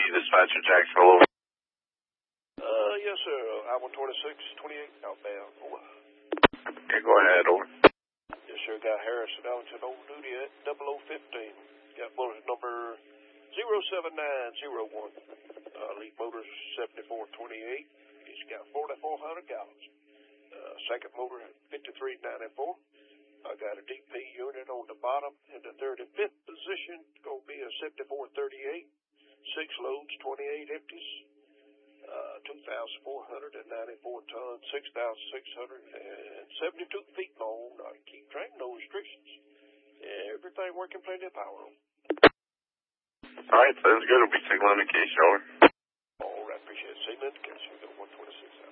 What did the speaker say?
dispatcher Jacksonville. Yes, sir. I-126, 28 outbound. Over. Okay, go ahead, over. Yes, sir. Got Harrison Ellington on duty at 0015. Got bullet number 07901. Lead motor's 7428. He's got 4,400 gallons. Second motor at 5394. I got a DP unit on the bottom in the 35th position. Going to be a 7438. 6 loads, 28 empties. 2,494 tons, 6,672 feet long. I keep track, no restrictions. Everything working, plenty of power on. All right, sounds good. We'll be signaling the case, over. All right, appreciate it. Signal indication. 126.